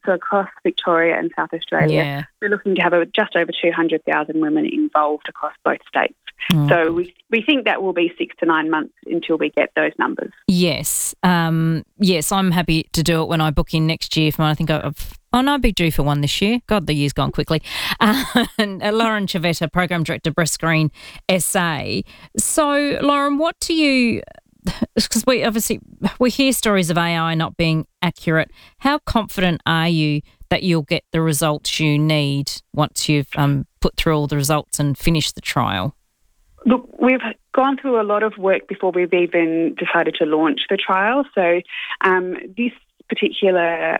So across Victoria and South Australia, we're looking to have just over 200,000 women involved across both states. So we think that will be 6 to 9 months until we get those numbers. Yes. Yes, I'm happy to do it when I book in next year for mine. I think I'll be due for one this year. God, the year's gone quickly. And Lauren Chavetta, Program Director, Breast Screen SA. So, Lauren, what do you... Because we hear stories of AI not being accurate. How confident are you that you'll get the results you need once you've put through all the results and finished the trial? Look, we've gone through a lot of work before we've even decided to launch the trial. So this particular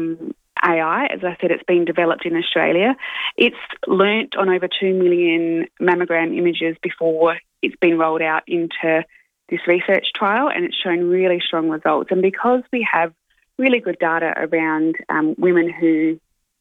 AI, as I said, it's been developed in Australia. It's learnt on over 2 million mammogram images before it's been rolled out into this research trial, and it's shown really strong results. And because we have really good data around women who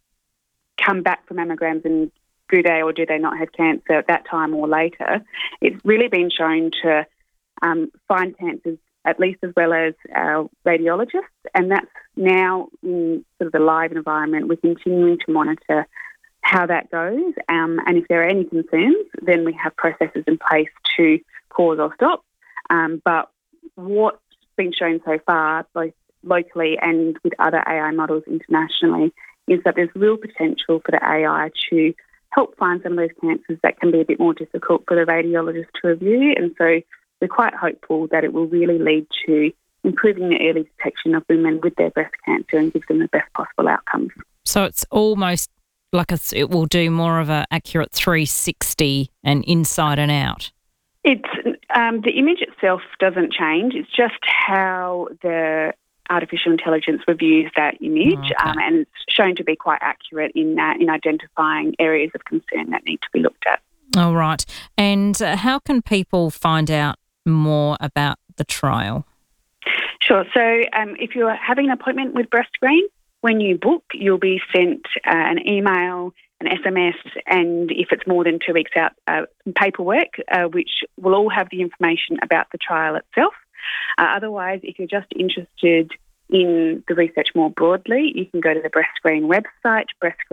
come back from mammograms and do they or do they not have cancer at that time or later, it's really been shown to find cancers at least as well as our radiologists, and that's now in sort of the live environment. We're continuing to monitor how that goes, and if there are any concerns, then we have processes in place to pause or stop. But what's been shown so far, both locally and with other AI models internationally, is that there's real potential for the AI to help find some of those cancers that can be a bit more difficult for the radiologist to review. And so we're quite hopeful that it will really lead to improving the early detection of women with their breast cancer and give them the best possible outcomes. So it's almost like it will do more of an accurate 360 and inside and out. It's the image itself doesn't change. It's just how the artificial intelligence reviews that image, and it's shown to be quite accurate in identifying areas of concern that need to be looked at. All right. And how can people find out more about the trial? Sure. So if you're having an appointment with Breast Screen, when you book, you'll be sent an email, an SMS, and if it's more than 2 weeks out, some paperwork, which will all have the information about the trial itself. Otherwise, if you're just interested in the research more broadly, you can go to the Breast Screen website,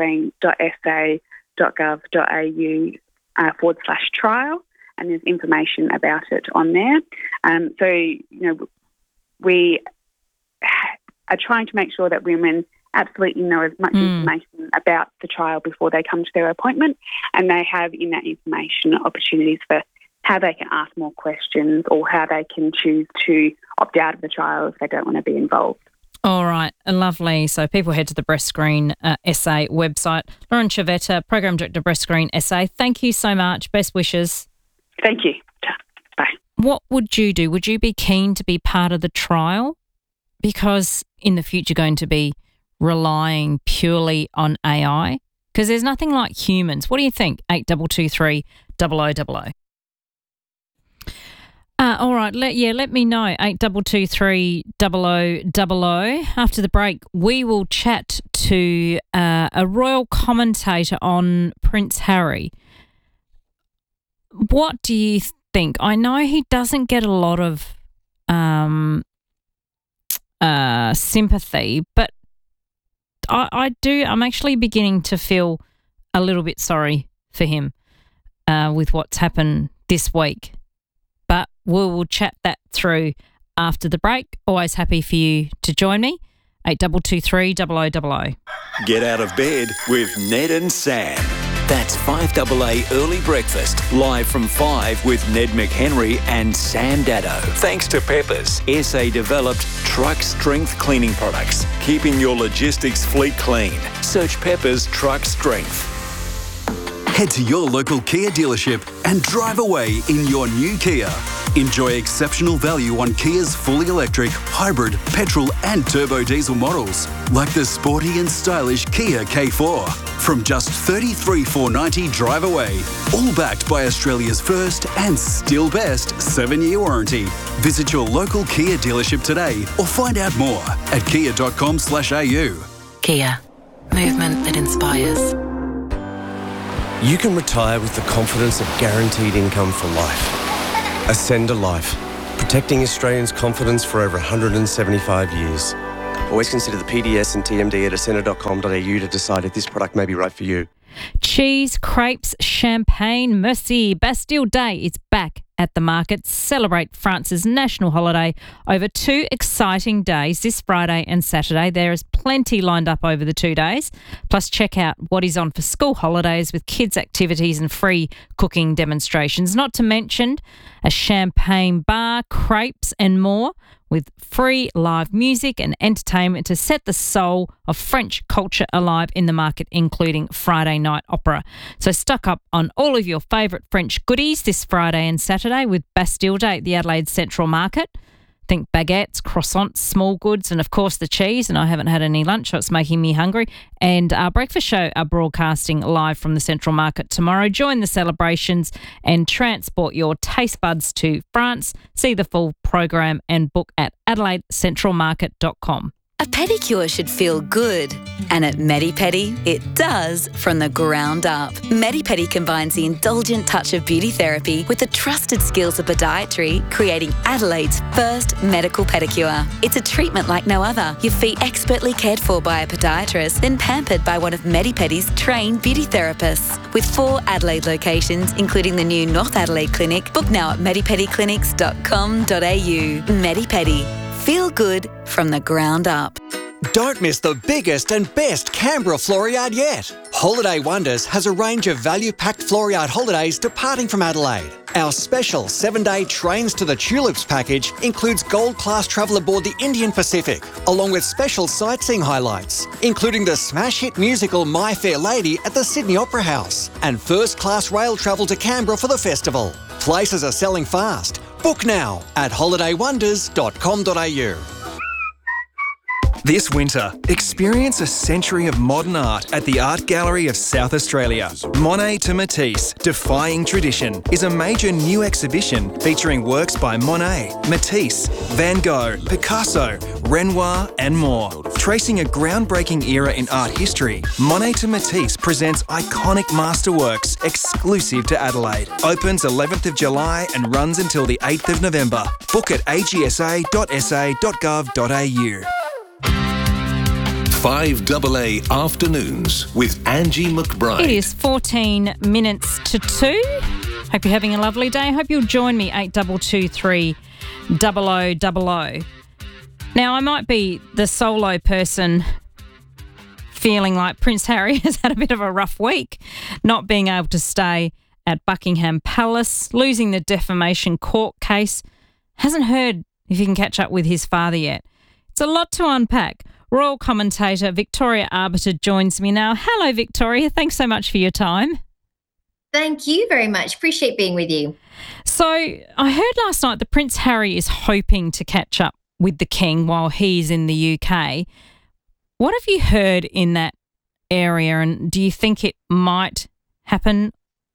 breastscreen.sa.gov.au/trial, and there's information about it on there. We are trying to make sure that women absolutely know as much information about the trial before they come to their appointment, and they have in that information opportunities for how they can ask more questions or how they can choose to opt out of the trial if they don't want to be involved. All right, lovely. So people head to the Breast Screen SA website. Lauren Chavetta, Program Director, Breast Screen SA, thank you so much. Best wishes. Thank you. Bye. What would you do? Would you be keen to be part of the trial? Because in the future going to be relying purely on AI? Because there's nothing like humans. What do you think? 8223 0000. All right, let me know. 8223 0000. After the break, we will chat to a royal commentator on Prince Harry. What do you think? I know he doesn't get a lot of sympathy, but I do. I'm actually beginning to feel a little bit sorry for him with what's happened this week. But we'll chat that through after the break. Always happy for you to join me. 8223 0000. Get out of bed with Ned and Sam. That's 5AA Early Breakfast, live from 5 with Ned McHenry and Sam Daddo. Thanks to Peppers, SA-developed truck strength cleaning products, keeping your logistics fleet clean. Search Peppers Truck Strength. Head to your local Kia dealership and drive away in your new Kia. Enjoy exceptional value on Kia's fully electric, hybrid, petrol and turbo diesel models, like the sporty and stylish Kia K4. From just $33,490 drive away, all backed by Australia's first and still best 7-year warranty. Visit your local Kia dealership today or find out more at kia.com/au. Kia. Movement that inspires. You can retire with the confidence of guaranteed income for life. Ascend a Life, protecting Australians' confidence for over 175 years. Always consider the PDS and TMD at ascender.com.au to decide if this product may be right for you. Cheese, crepes, champagne, merci. Bastille Day is back at the market. Celebrate France's national holiday over 2 exciting days, this Friday and Saturday. There is plenty lined up over the 2 days. Plus, check out what is on for school holidays with kids' activities and free cooking demonstrations. Not to mention a champagne bar, crepes and more, with free live music and entertainment to set the soul of French culture alive in the market, including Friday night opera. So stock up on all of your favourite French goodies this Friday and Saturday with Bastille Day at the Adelaide Central Market. Think baguettes, croissants, small goods, and of course the cheese. And I haven't had any lunch, so it's making me hungry. And our breakfast show are broadcasting live from the Central Market tomorrow. Join the celebrations and transport your taste buds to France. See the full program and book at adelaidecentralmarket.com. A pedicure should feel good, and at Medi-Pedi, it does from the ground up. Medi-Pedi combines the indulgent touch of beauty therapy with the trusted skills of podiatry, creating Adelaide's first medical pedicure. It's a treatment like no other. Your feet expertly cared for by a podiatrist, then pampered by one of Medi-Pedi's trained beauty therapists. With 4 Adelaide locations, including the new North Adelaide Clinic, book now at medipediclinics.com.au. Medi-Pedi. Feel good from the ground up. Don't miss the biggest and best Canberra Floriade yet. Holiday Wonders has a range of value-packed Floriade holidays departing from Adelaide. Our special 7-day Trains to the Tulips package includes gold-class travel aboard the Indian Pacific, along with special sightseeing highlights, including the smash hit musical My Fair Lady at the Sydney Opera House, and first-class rail travel to Canberra for the festival. Places are selling fast. Book now at holidaywonders.com.au. This winter, experience a century of modern art at the Art Gallery of South Australia. Monet to Matisse, Defying Tradition, is a major new exhibition featuring works by Monet, Matisse, Van Gogh, Picasso, Renoir and more. Tracing a groundbreaking era in art history, Monet to Matisse presents iconic masterworks exclusive to Adelaide. Opens 11th of July and runs until the 8th of November. Book at agsa.sa.gov.au. 5AA Afternoons with Angie McBride. It is 14 minutes to 2. Hope you're having a lovely day. Hope you'll join me, 8223 0000. Now, I might be the solo person feeling like Prince Harry has had a bit of a rough week, not being able to stay at Buckingham Palace, losing the defamation court case, hasn't heard if he can catch up with his father yet. It's a lot to unpack. Royal commentator Victoria Arbiter joins me now. Hello, Victoria. Thanks so much for your time. Thank you very much. Appreciate being with you. So I heard last night that Prince Harry is hoping to catch up with the King while he's in the UK. What have you heard in that area, and do you think it might happen?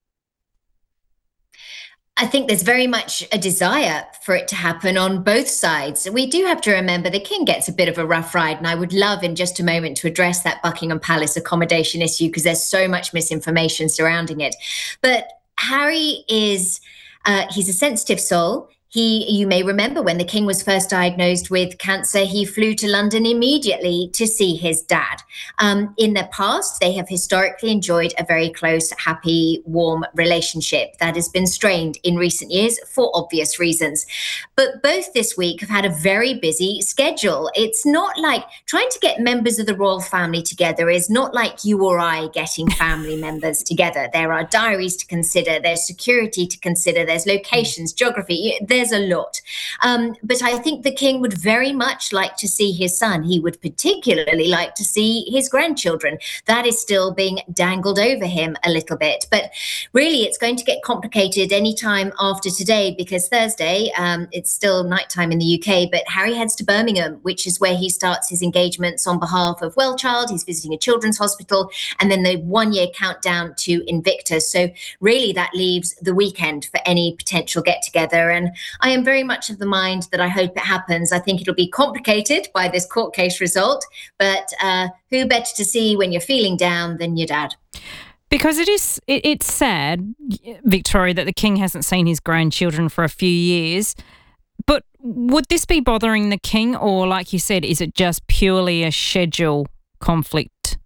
I think there's very much a desire for it to happen on both sides. We do have to remember the King gets a bit of a rough ride, and I would love in just a moment to address that Buckingham Palace accommodation issue because there's so much misinformation surrounding it. But Harry is, he's a sensitive soul. You may remember when the King was first diagnosed with cancer, he flew to London immediately to see his dad. In the past, they have historically enjoyed a very close, happy, warm relationship that has been strained in recent years for obvious reasons. But both this week have had a very busy schedule. It's not like trying to get members of the royal family together is not like you or I getting family members together. There are diaries to consider, there's security to consider, there's locations, geography, there's a lot. But I think the King would very much like to see his son. He would particularly like to see his grandchildren. That is still being dangled over him a little bit. But really, it's going to get complicated anytime after today because Thursday, it's still nighttime in the UK, but Harry heads to Birmingham, which is where he starts his engagements on behalf of Wellchild. He's visiting a children's hospital and then the 1-year countdown to Invictus. So really that leaves the weekend for any potential get-together. And I am very much of the mind that I hope it happens. I think it'll be complicated by this court case result, but who better to see when you're feeling down than your dad? Because it's sad, Victoria, that the King hasn't seen his grandchildren for a few years. But would this be bothering the king, or like you said, is it just purely a schedule conflict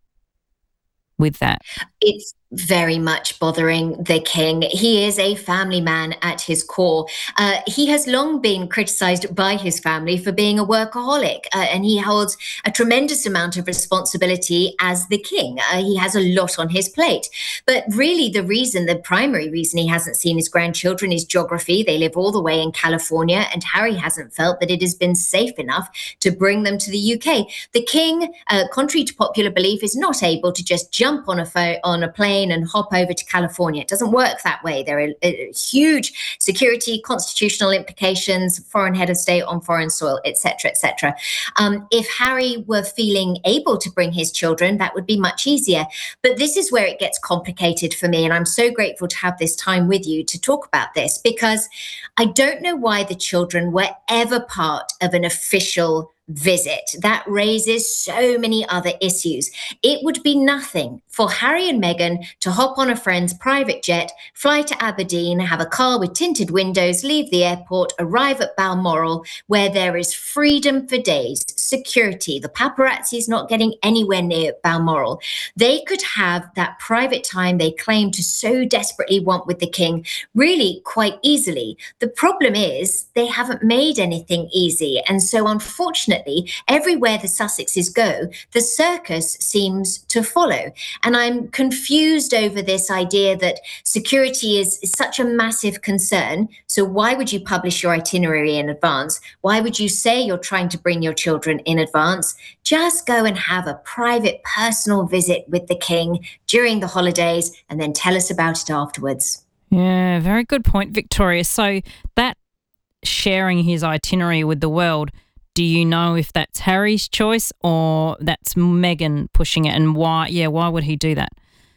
with that? It's very much bothering the king. He is a family man at his core. He has long been criticised by his family for being a workaholic, and he holds a tremendous amount of responsibility as the king. He has a lot on his plate. But really the primary reason he hasn't seen his grandchildren is geography. They live all the way in California, and Harry hasn't felt that it has been safe enough to bring them to the UK. The king, contrary to popular belief, is not able to just jump on a plane and hop over to California. It doesn't work that way. There are huge security, constitutional implications, foreign head of state on foreign soil, etc., etc. If Harry were feeling able to bring his children, that would be much easier. But this is where it gets complicated for me, and I'm so grateful to have this time with you to talk about this, because I don't know why the children were ever part of an official visit. That raises so many other issues. It would be nothing for Harry and Meghan to hop on a friend's private jet, fly to Aberdeen, have a car with tinted windows, leave the airport, arrive at Balmoral, where there is freedom for days, security. The paparazzi is not getting anywhere near Balmoral. They could have that private time they claim to so desperately want with the king really quite easily. The problem is they haven't made anything easy. And so unfortunately, everywhere the Sussexes go, the circus seems to follow. And I'm confused over this idea that security is such a massive concern. So why would you publish your itinerary in advance? Why would you say you're trying to bring your children in advance? Just go and have a private, personal visit with the king during the holidays and then tell us about it afterwards. Yeah, very good point, Victoria. So that sharing his itinerary with the world, do you know if that's Harry's choice or that's Meghan pushing it, and why? Yeah, why would he do that?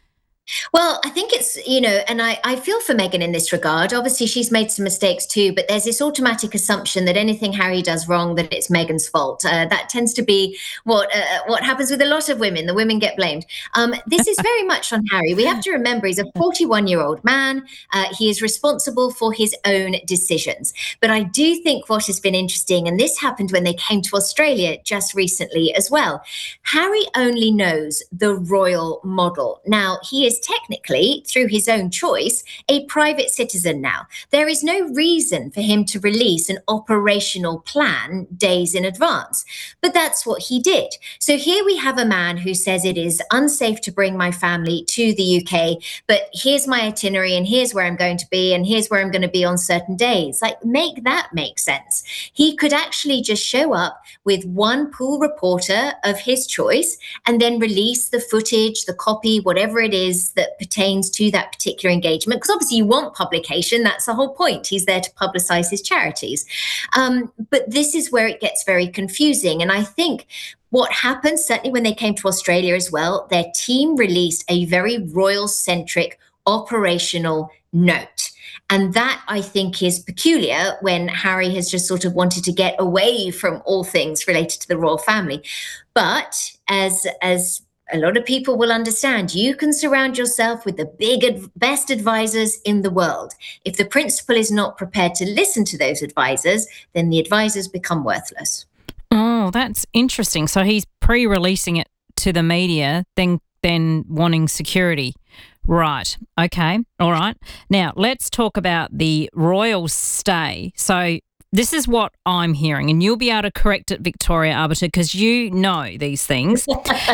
Well, I think it's, and I feel for Meghan in this regard. Obviously, she's made some mistakes too, but there's this automatic assumption that anything Harry does wrong, that it's Meghan's fault. That tends to be what happens with a lot of women. The women get blamed. This is very much on Harry. We have to remember he's a 41-year-old man. He is responsible for his own decisions. But I do think what has been interesting, and this happened when they came to Australia just recently as well, Harry only knows the royal model. Now, he is technically, through his own choice, a private citizen now. There is no reason for him to release an operational plan days in advance. But that's what he did. So here we have a man who says it is unsafe to bring my family to the UK, but here's my itinerary and here's where I'm going to be and here's where I'm going to be on certain days. Like, make that make sense. He could actually just show up with one pool reporter of his choice and then release the footage, the copy, whatever it is that pertains to that particular engagement, because obviously you want publication. That's the whole point. He's there to publicize his charities. But this is where it gets very confusing. And I think what happened, certainly when they came to Australia as well, their team released a very royal-centric operational note. And that, I think, is peculiar when Harry has just sort of wanted to get away from all things related to the royal family. But as a lot of people will understand, you can surround yourself with the best advisors in the world. If the principal is not prepared to listen to those advisors, then the advisors become worthless. Oh, that's interesting. So he's pre-releasing it to the media, then wanting security. Right. Okay. All right. Now, let's talk about the royal stay. So this is what I'm hearing, and you'll be able to correct it, Victoria Arbiter, because you know these things.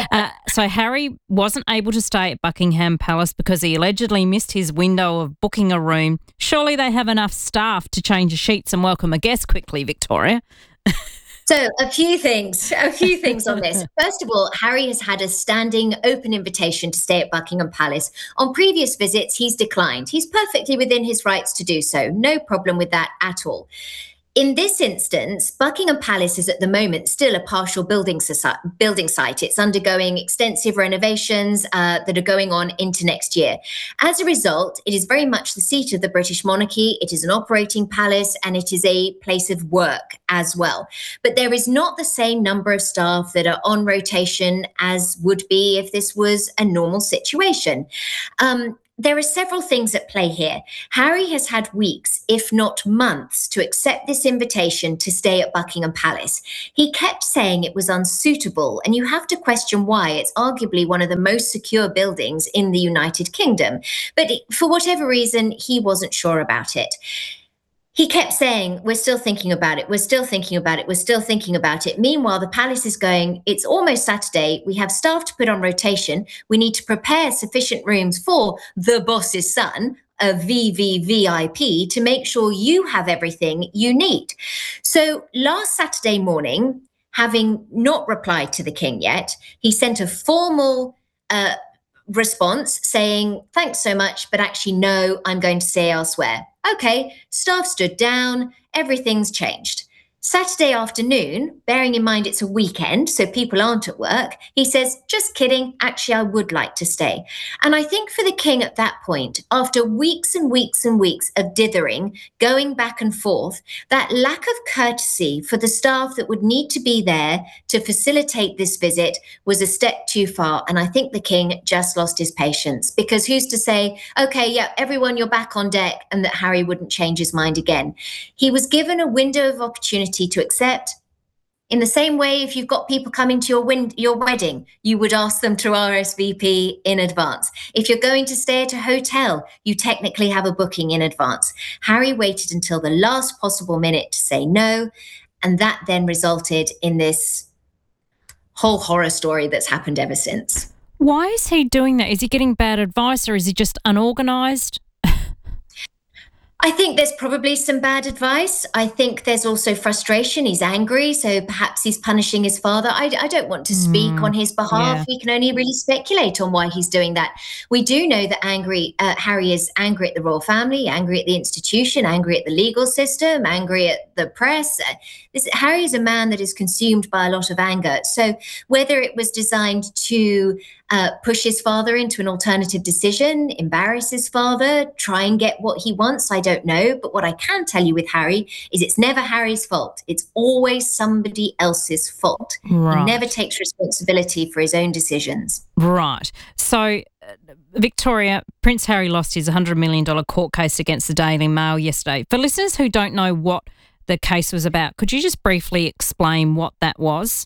So Harry wasn't able to stay at Buckingham Palace because he allegedly missed his window of booking a room. Surely they have enough staff to change the sheets and welcome a guest quickly, Victoria. So a few things on this. First of all, Harry has had a standing open invitation to stay at Buckingham Palace. On previous visits, he's declined. He's perfectly within his rights to do so. No problem with that at all. In this instance, Buckingham Palace is at the moment still a partial building site. It's undergoing extensive renovations that are going on into next year. As a result, it is very much the seat of the British monarchy. It is an operating palace and it is a place of work as well. But there is not the same number of staff that are on rotation as would be if this was a normal situation. there are several things at play here. Harry has had weeks, if not months, to accept this invitation to stay at Buckingham Palace. He kept saying it was unsuitable, and you have to question why. It's arguably one of the most secure buildings in the United Kingdom. But for whatever reason, he wasn't sure about it. He kept saying, we're still thinking about it, we're still thinking about it, we're still thinking about it. Meanwhile, the palace is going, it's almost Saturday, we have staff to put on rotation, we need to prepare sufficient rooms for the boss's son, a VVVIP, to make sure you have everything you need. So last Saturday morning, having not replied to the king yet, he sent a formal response saying, thanks so much, but actually, no, I'm going to stay elsewhere. Okay, staff stood down, everything's changed. Saturday afternoon, bearing in mind it's a weekend, so people aren't at work, he says, just kidding, actually I would like to stay. And I think for the king at that point, after weeks and weeks and weeks of dithering, going back and forth, that lack of courtesy for the staff that would need to be there to facilitate this visit was a step too far. And I think the king just lost his patience, because who's to say, okay, yeah, everyone, you're back on deck, and that Harry wouldn't change his mind again. He was given a window of opportunity to accept. In the same way, if you've got people coming to your wedding, you would ask them to RSVP in advance. If you're going to stay at a hotel, you technically have a booking in advance. Harry waited until the last possible minute to say no, and that then resulted in this whole horror story that's happened ever since. Why is he doing that? Is he getting bad advice, or is he just unorganised? I think there's probably some bad advice. I think there's also frustration. He's angry, so perhaps he's punishing his father. I don't want to speak on his behalf. Yeah. We can only really speculate on why he's doing that. We do know that Harry is angry at the royal family, angry at the institution, angry at the legal system, angry at the press. Harry is a man that is consumed by a lot of anger. So whether it was designed to push his father into an alternative decision, embarrass his father, try and get what he wants, I don't know. But what I can tell you with Harry is it's never Harry's fault. It's always somebody else's fault. Right. He never takes responsibility for his own decisions. Right. So, Victoria, Prince Harry lost his $100 million court case against the Daily Mail yesterday. For listeners who don't know what the case was about, could you just briefly explain what that was?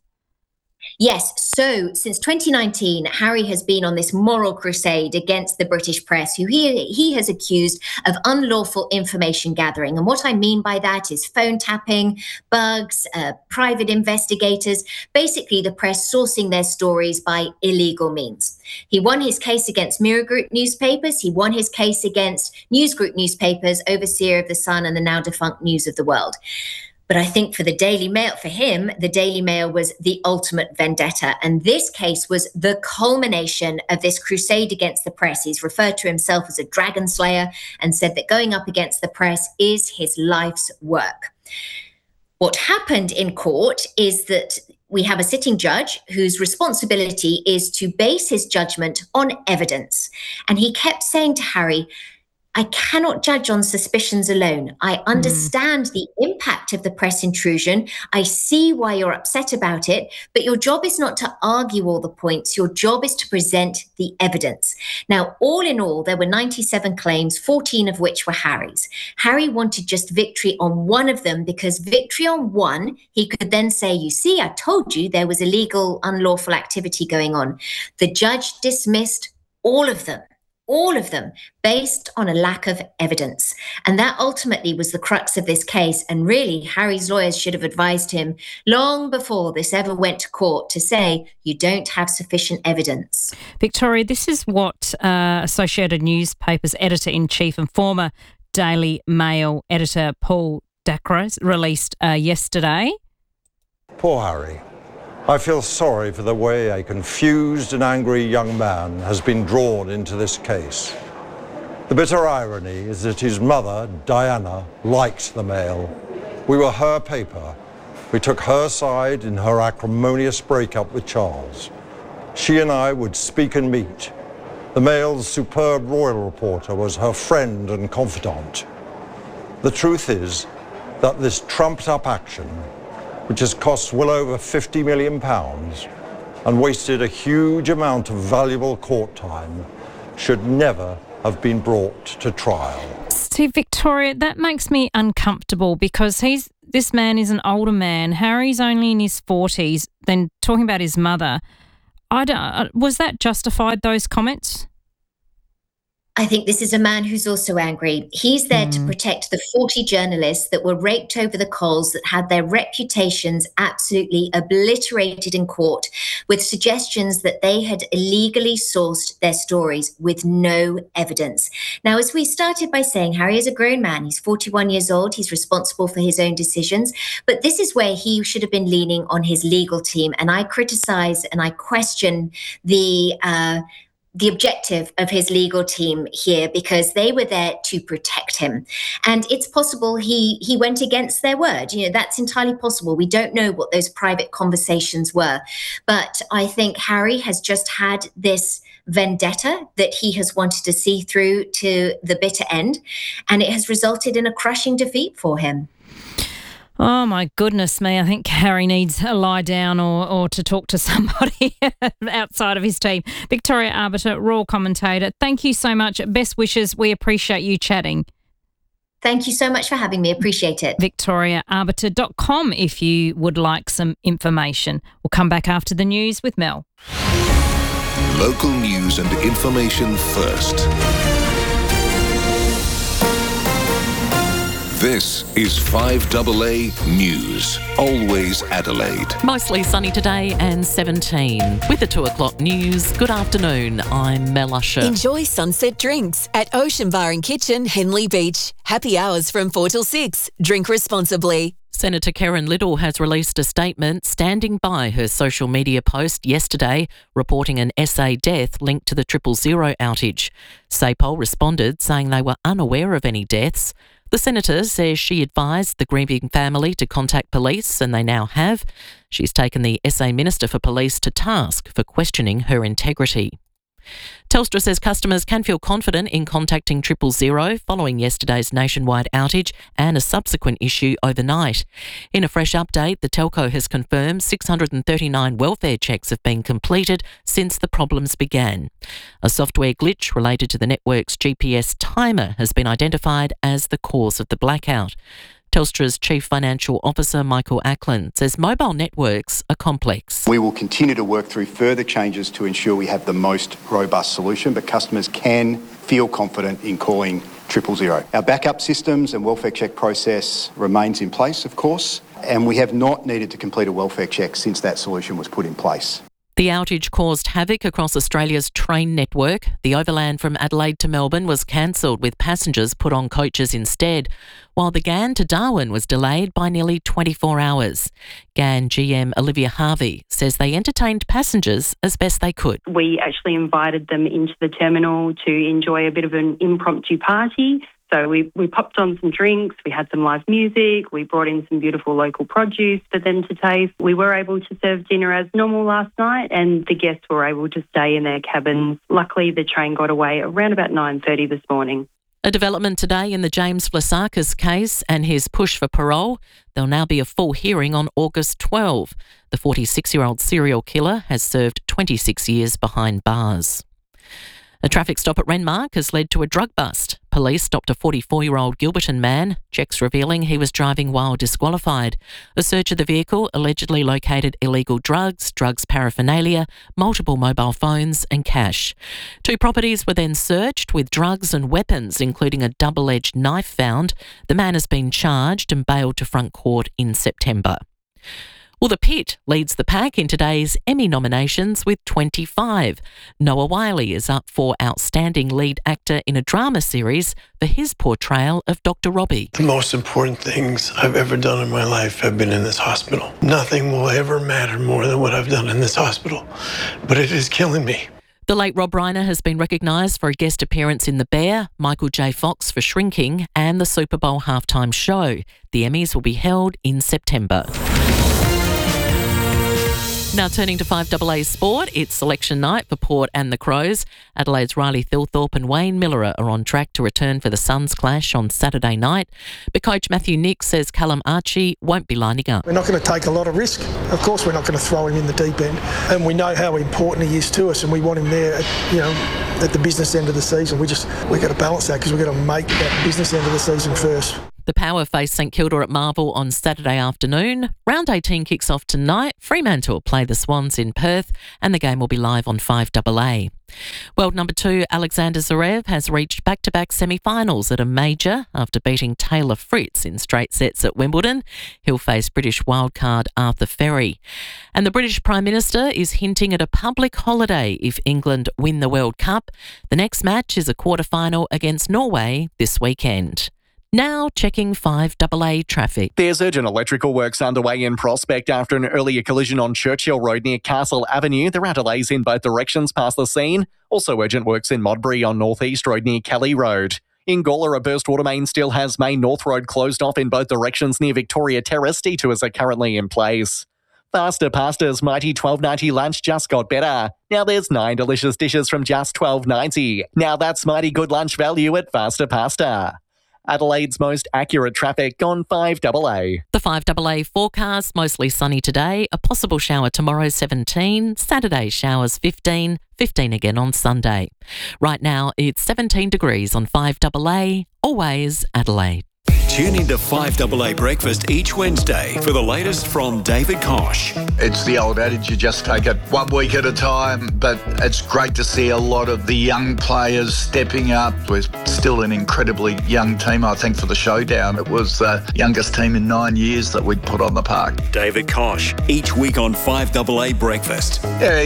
Yes. So since 2019, Harry has been on this moral crusade against the British press, who he has accused of unlawful information gathering. And what I mean by that is phone tapping, bugs, private investigators, basically the press sourcing their stories by illegal means. He won his case against Mirror Group newspapers. He won his case against News Group newspapers, overseer of The Sun and the now defunct News of the World. But I think for the Daily Mail, for him, the Daily Mail was the ultimate vendetta. And this case was the culmination of this crusade against the press. He's referred to himself as a dragon slayer and said that going up against the press is his life's work. What happened in court is that we have a sitting judge whose responsibility is to base his judgment on evidence. And he kept saying to Harry, I cannot judge on suspicions alone. I understand the impact of the press intrusion. I see why you're upset about it, but your job is not to argue all the points. Your job is to present the evidence. Now, all in all, there were 97 claims, 14 of which were Harry's. Harry wanted just victory on one of them, because victory on one, he could then say, you see, I told you there was illegal, unlawful activity going on. The judge dismissed all of them, based on a lack of evidence. And that ultimately was the crux of this case. And really, Harry's lawyers should have advised him long before this ever went to court to say, you don't have sufficient evidence. Victoria, this is what Associated Newspapers editor-in-chief and former Daily Mail editor Paul Dacre released yesterday. Poor Harry. I feel sorry for the way a confused and angry young man has been drawn into this case. The bitter irony is that his mother, Diana, liked the Mail. We were her paper. We took her side in her acrimonious breakup with Charles. She and I would speak and meet. The Mail's superb royal reporter was her friend and confidant. The truth is that this trumped-up action, which has cost well over £50 million and wasted a huge amount of valuable court time, should never have been brought to trial. See, Victoria, that makes me uncomfortable because this man is an older man. Harry's only in his 40s. Then talking about his mother, was that justified, those comments? I think this is a man who's also angry. He's there to protect the 40 journalists that were raked over the coals, that had their reputations absolutely obliterated in court with suggestions that they had illegally sourced their stories with no evidence. Now, as we started by saying, Harry is a grown man. He's 41 years old. He's responsible for his own decisions. But this is where he should have been leaning on his legal team. And I criticise and I question the objective of his legal team here, because they were there to protect him. And it's possible he went against their word. You know, that's entirely possible. We don't know what those private conversations were. But I think Harry has just had this vendetta that he has wanted to see through to the bitter end, and it has resulted in a crushing defeat for him. Oh, my goodness me. I think Harry needs a lie down or to talk to somebody outside of his team. Victoria Arbiter, Royal Commentator, thank you so much. Best wishes. We appreciate you chatting. Thank you so much for having me. Appreciate it. VictoriaArbiter.com if you would like some information. We'll come back after the news with Mel. Local news and information first. This is 5AA News, always Adelaide. Mostly sunny today and 17. With the 2 o'clock news, good afternoon, I'm Mel Usher. Enjoy sunset drinks at Ocean Bar and Kitchen, Henley Beach. Happy hours from 4 till 6. Drink responsibly. Senator Karen Little has released a statement standing by her social media post yesterday reporting an SA death linked to the 000 outage. SAPOL responded saying they were unaware of any deaths. The Senator says she advised the grieving family to contact police, and they now have. She's taken the SA Minister for Police to task for questioning her integrity. Telstra says customers can feel confident in contacting 000 following yesterday's nationwide outage and a subsequent issue overnight. In a fresh update, the telco has confirmed 639 welfare checks have been completed since the problems began. A software glitch related to the network's GPS timer has been identified as the cause of the blackout. Telstra's Chief Financial Officer Michael Ackland says mobile networks are complex. We will continue to work through further changes to ensure we have the most robust solution, but customers can feel confident in calling 000. Our backup systems and welfare check process remains in place, of course, and we have not needed to complete a welfare check since that solution was put in place. The outage caused havoc across Australia's train network. The overland from Adelaide to Melbourne was cancelled with passengers put on coaches instead, while the GAN to Darwin was delayed by nearly 24 hours. GAN GM Olivia Harvey says they entertained passengers as best they could. We actually invited them into the terminal to enjoy a bit of an impromptu party. So we popped on some drinks, we had some live music, we brought in some beautiful local produce for them to taste. We were able to serve dinner as normal last night, and the guests were able to stay in their cabins. Luckily, the train got away around about 9:30 this morning. A development today in the James Vlasakis case and his push for parole. There'll now be a full hearing on August 12. The 46-year-old serial killer has served 26 years behind bars. A traffic stop at Renmark has led to a drug bust. Police stopped a 44-year-old Gilberton man, checks revealing he was driving while disqualified. A search of the vehicle allegedly located illegal drugs paraphernalia, multiple mobile phones and cash. 2 properties were then searched with drugs and weapons, including a double-edged knife found. The man has been charged and bailed to front court in September. Well, The Pit leads the pack in today's Emmy nominations with 25. Noah Wyle is up for Outstanding Lead Actor in a Drama Series for his portrayal of Dr. Robbie. The most important things I've ever done in my life have been in this hospital. Nothing will ever matter more than what I've done in this hospital, but it is killing me. The late Rob Reiner has been recognised for a guest appearance in The Bear, Michael J. Fox for Shrinking, and the Super Bowl halftime show. The Emmys will be held in September. Now turning to 5AA Sport, it's selection night for Port and the Crows. Adelaide's Riley Thilthorpe and Wayne Miller are on track to return for the Suns clash on Saturday night. But coach Matthew Nick says Callum Archie won't be lining up. We're not going to take a lot of risk. Of course we're not going to throw him in the deep end. And we know how important he is to us, and we want him there, at the business end of the season. We've got to balance that because we've got to make that business end of the season first. The Power face St Kilda at Marvel on Saturday afternoon. Round 18 kicks off tonight. Fremantle play the Swans in Perth, and the game will be live on 5AA. World number 2 Alexander Zverev has reached back-to-back semi-finals at a major after beating Taylor Fritz in straight sets at Wimbledon. He'll face British wildcard Arthur Ferry. And the British Prime Minister is hinting at a public holiday if England win the World Cup. The next match is a quarter-final against Norway this weekend. Now checking 5AA traffic. There's urgent electrical works underway in Prospect after an earlier collision on Churchill Road near Castle Avenue. There are delays in both directions past the scene. Also urgent works in Modbury on North East Road near Kelly Road. In Gawler, a burst water main still has Main North Road closed off in both directions near Victoria Terrace. Detours are currently in place. Faster Pasta's mighty $12.90 lunch just got better. Now there's 9 delicious dishes from just $12.90. Now that's mighty good lunch value at Faster Pasta. Adelaide's most accurate traffic on 5AA. The 5AA forecast, mostly sunny today, a possible shower tomorrow 17, Saturday showers 15, 15 again on Sunday. Right now it's 17 degrees on 5AA, always Adelaide. Tune into 5AA Breakfast each Wednesday for the latest from David Koch. It's the old adage, you just take it 1 week at a time, but it's great to see a lot of the young players stepping up. We're still an incredibly young team, I think, for the showdown. It was the youngest team in 9 years that we'd put on the park. David Koch, each week on 5AA Breakfast.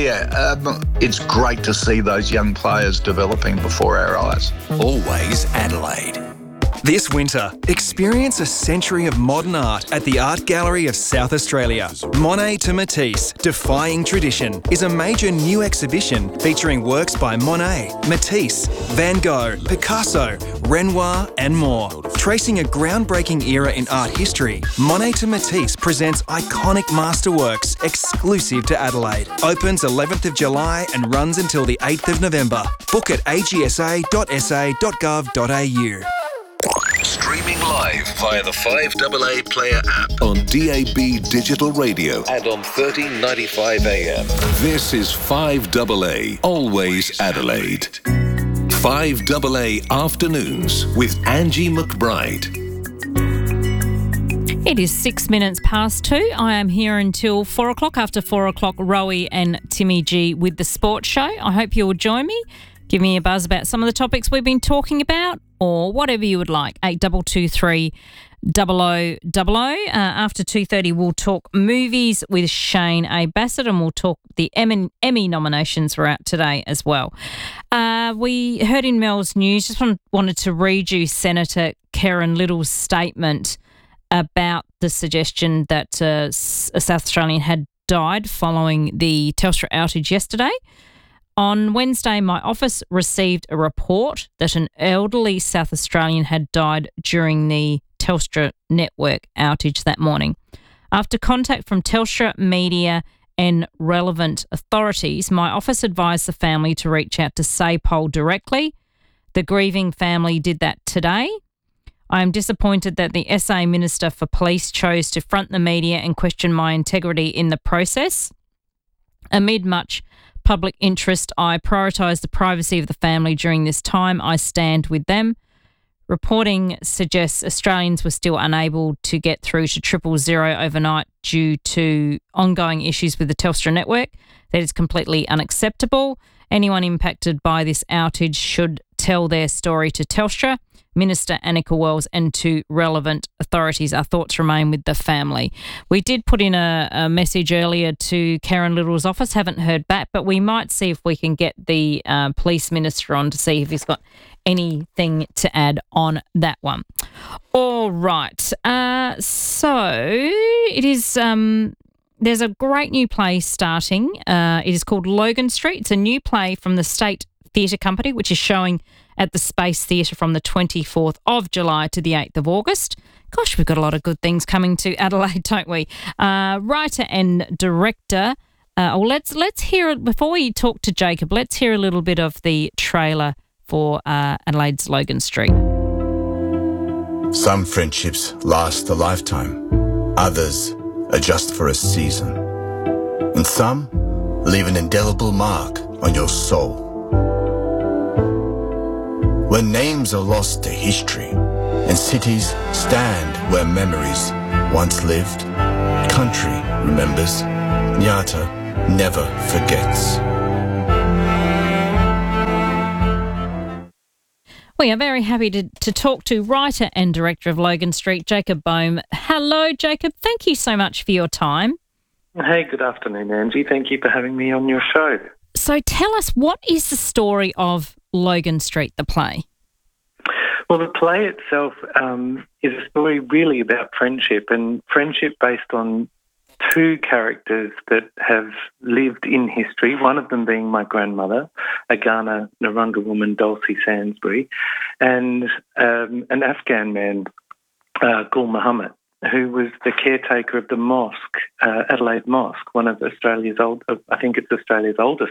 It's great to see those young players developing before our eyes. Always Adelaide. This winter, experience a century of modern art at the Art Gallery of South Australia. Monet to Matisse, Defying Tradition, is a major new exhibition featuring works by Monet, Matisse, Van Gogh, Picasso, Renoir and more. Tracing a groundbreaking era in art history, Monet to Matisse presents iconic masterworks exclusive to Adelaide. Opens 11th of July and runs until the 8th of November. Book at agsa.sa.gov.au. Streaming live via the 5AA Player app on DAB Digital Radio and on 1395 AM. This is 5AA, always Adelaide. 5AA Afternoons with Angie McBride. It is 6 minutes past 2. I am here until 4 o'clock. After 4 o'clock, Rowie and Timmy G with the Sports Show. I hope you'll join me. Give me a buzz about some of the topics we've been talking about or whatever you would like. 8223 0000. After 2:30, we'll talk movies with Shane A. Bassett, and we'll talk the Emmy nominations were out today as well. We heard in Mel's news, just wanted to read you Senator Karen Little's statement about the suggestion that a South Australian had died following the Telstra outage yesterday. On Wednesday, my office received a report that an elderly South Australian had died during the Telstra network outage that morning. After contact from Telstra media and relevant authorities, my office advised the family to reach out to SAPOL directly. The grieving family did that today. I am disappointed that the SA Minister for Police chose to front the media and question my integrity in the process. Amid much public interest, I prioritise the privacy of the family during this time. I stand with them. Reporting suggests Australians were still unable to get through to 000 overnight due to ongoing issues with the Telstra network. That is completely unacceptable. Anyone impacted by this outage should tell their story to Telstra, Minister Annika Wells, and to relevant authorities. Our thoughts remain with the family. We did put in a message earlier to Karen Little's office, haven't heard back, but we might see if we can get the police minister on to see if he's got anything to add on that one. All right. So it is... there's a great new play starting. It is called Logan Street. It's a new play from the State Theatre Company, which is showing at the Space Theatre from the 24th of July to the 8th of August. Gosh, we've got a lot of good things coming to Adelaide, don't we? Writer and director. Let's hear it before we talk to Jacob. Let's hear a little bit of the trailer for Adelaide's Logan Street. Some friendships last a lifetime. Others are just for a season. And some leave an indelible mark on your soul. where names are lost to history and cities stand where memories once lived. Country remembers. Nyata never forgets. We are very happy to talk to writer and director of Logan Street, Jacob Boehm. Hello, Jacob. Thank you so much for your time. Hey, good afternoon, Angie. Thank you for having me on your show. So tell us, what is the story of Logan Street, the play? Well, the play itself is a story really about friendship, and friendship based on two characters that have lived in history, one of them being my grandmother, a Ghana Narungga woman, Dulcie Sainsbury, and an Afghan man, Gul Muhammad, who was the caretaker of the mosque, Adelaide Mosque, one of Australia's Australia's oldest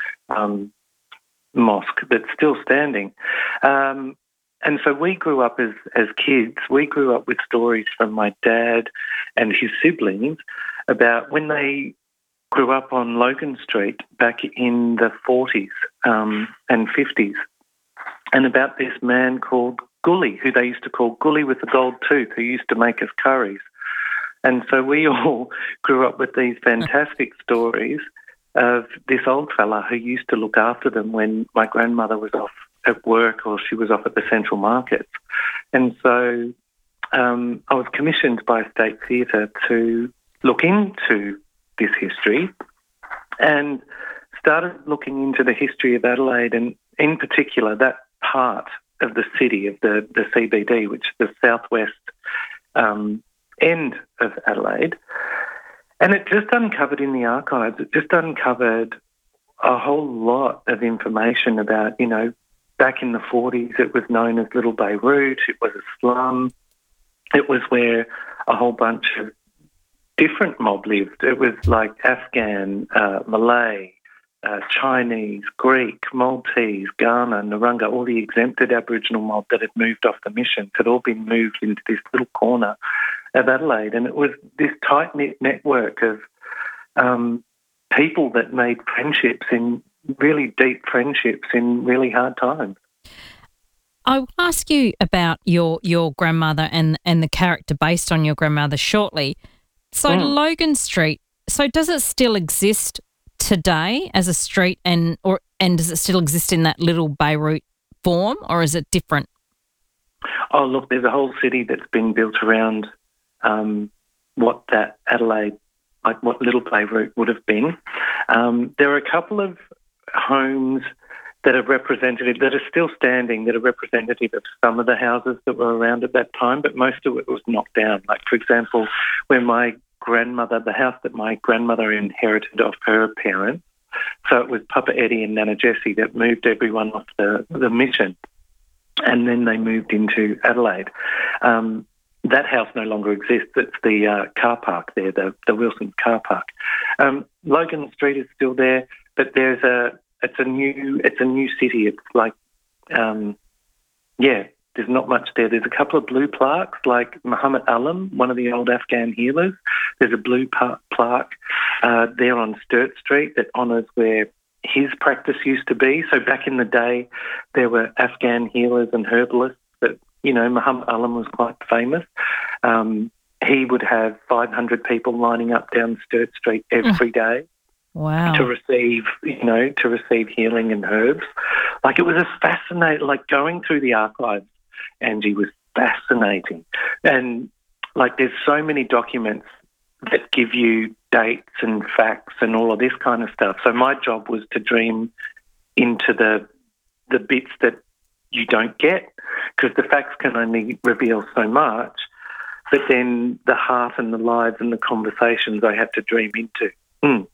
mosque that's still standing. And so we grew up as kids. We grew up with stories from my dad and his siblings about when they grew up on Logan Street back in the 40s and 50s, and about this man called Gully, who they used to call Gully with the gold tooth, who used to make us curries. And so we all grew up with these fantastic stories of this old fella who used to look after them when my grandmother was off at work or she was off at the Central Markets. And so I was commissioned by State Theatre to look into this history and started looking into the history of Adelaide, and in particular that part of the city, of the CBD, which is the southwest end of Adelaide. And it just uncovered in the archives, it just uncovered a whole lot of information about, back in the 40s it was known as Little Beirut, it was a slum, it was where a whole bunch of different mob lived. It was like Afghan, Malay, Chinese, Greek, Maltese, Ghana, Narungga, all the exempted Aboriginal mob that had moved off the mission had all been moved into this little corner of Adelaide. And it was this tight-knit network of people that made friendships, in really deep friendships in really hard times. I will ask you about your grandmother and the character based on your grandmother shortly. So Logan Street, so does it still exist today as a street, and does it still exist in that Little Beirut form, or is it different? Oh, look, there's a whole city that's been built around what that Adelaide, like what Little Beirut would have been. There are a couple of homes that are representative, that are still standing, that are representative of some of the houses that were around at that time, but most of it was knocked down. Like, for example, when my grandmother, the house that my grandmother inherited off her parents, so it was Papa Eddie and Nana Jessie that moved everyone off the mission, and then they moved into Adelaide. That house no longer exists. It's the car park there, the Wilson car park. Logan Street is still there, but it's a new city. It's like, there's not much there. There's a couple of blue plaques, like Muhammad Alam, one of the old Afghan healers. There's a blue plaque there on Sturt Street that honours where his practice used to be. So back in the day, there were Afghan healers and herbalists that, Muhammad Alam was quite famous. He would have 500 people lining up down Sturt Street every day. Wow. To receive healing and herbs. Like, it was a fascinating, like, going through the archives, Angie, was fascinating. And, like, there's so many documents that give you dates and facts and all of this kind of stuff. So my job was to dream into the bits that you don't get, because the facts can only reveal so much, but then the heart and the lives and the conversations I had to dream into.